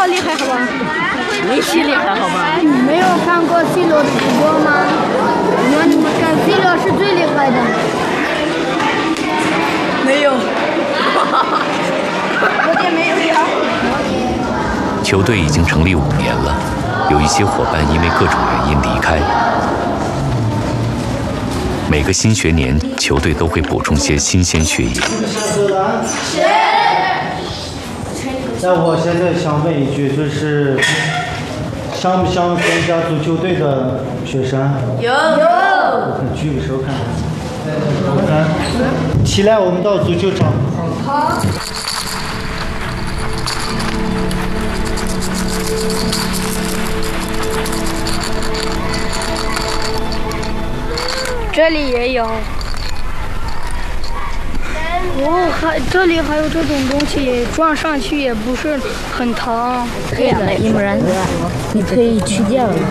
我厉害好吧？ 没戏厉害好吧？ 你没有看过 C 罗的直播吗？你们看 C 罗是最厉害的。 没有。我也没有呀。 球队已经成立5年了，有一些伙伴因为各种原因离开。每个新学年，球队都会补充些新鲜血液。 那我现在想问一句，就是想不想参加足球队的学生？ 有。 举个手看看。起来，我们到足球场。好。 这里也有。这里还有这种东西，撞上去也不是很疼。 可以的，一门你可以去掉了。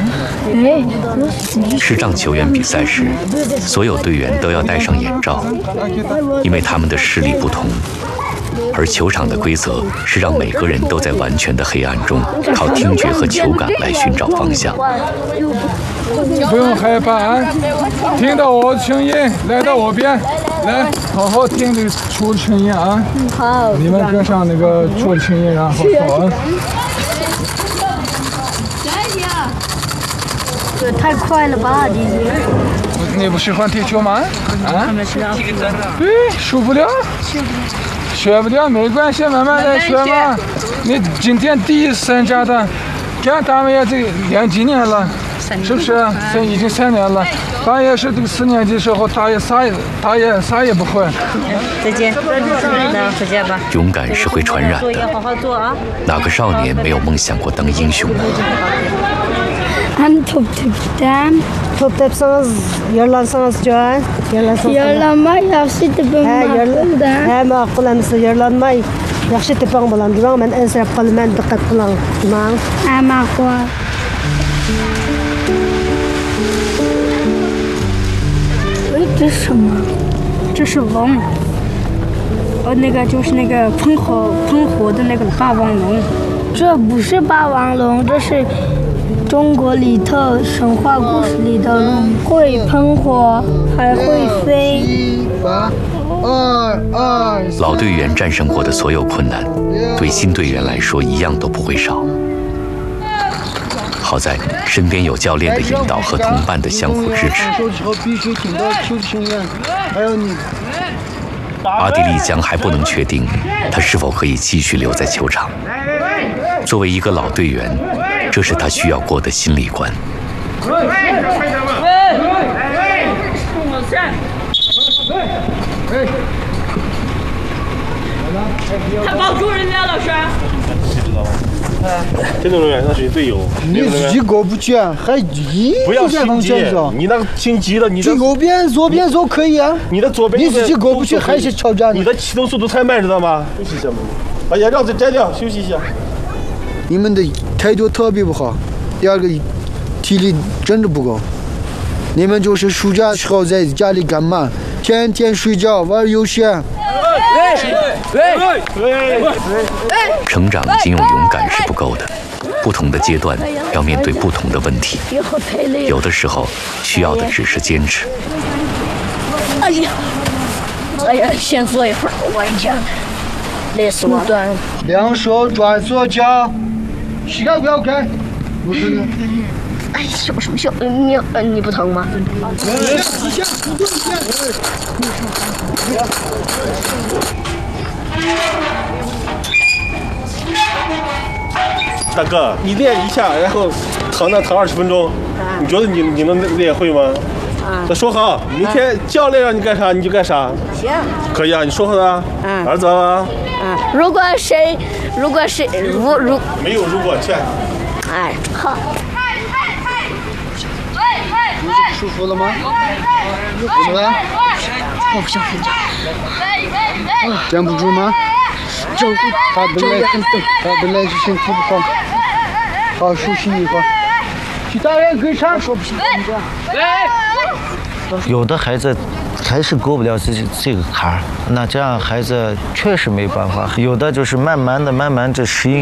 视障球员比赛时，所有队员都要戴上眼罩，因为他们的视力不同。而球场的规则是让每个人都在完全的黑暗中，靠听觉和球感来寻找方向。 不用害怕，听到我的声音，来到我边，来，好好听这出的声音啊。 好。 你们跟上那个出的声音，然后走。 这太快了吧，弟弟！ 你不喜欢踢球吗？啊？对，输不了。学不了没关系，慢慢来学嘛。你今天第一次参加的，看他们也这练几年了，是不是？已经3年了。他也是这个4年级时候，他也啥也不会。 再见，那回家吧。 勇敢是会传染的。 作业好好做啊。 哪个少年没有梦想过当英雄呢 ？Top tepeden. Top tepsanız, yarlansanız Can. Yarlanma, yaxşı tepem var. Ma'qul emas, yarlanmay. Yaxşı tepem bolam. Durang, men ensirab qalaman, diqqat qiling. Ma'qul. 这是什么？这是龙。那个就是那个喷火的那个霸王龙。这不是霸王龙，这是中国里头神话故事里的龙，会喷火，还会飞。 老队员战胜过的所有困难，对新队员来说一样都不会少。好在身边有教练的引导和同伴的相互支持。阿迪丽江还不能确定他是否可以继续留在球场。作为一个老队员，这是他需要过的心理关。 他保住人家老师。 这种人那属于队友。 你自己过不去，还不要心急。你那个心急了，你的右边、左边走可以啊。 你的左边、 你自己过不去，还是挑战。 你的启动速度太慢，知道吗？休息一下，把眼罩再摘掉，休息一下。 你们的态度特别不好，第二个体力真的不够。你们就是暑假时候在家里干嘛？天天睡觉玩游戏。 成长仅有勇敢是不够的，不同的阶段要面对不同的问题，有的时候需要的只是坚持。 哎呀，先坐一会儿，我已经累死我了。 两手转左脚，膝盖不要开。 哎，什么笑？你不疼吗？ 大哥，你练一下，然后躺20分钟，你觉得你能练会吗？那说好，明天教练让你干啥你就干啥。 行。 可以啊，你说好的。儿子啊。 如果谁没有如果，去。 哎，好。 舒服了吗？ 怎么了？我不想睡觉。 站不住吗？他本来就身体不好，好休息一会儿。其他人可以上。说不行， 有的孩子还是过不了这个坎儿，那这样孩子确实没办法。有的就是慢慢的适应。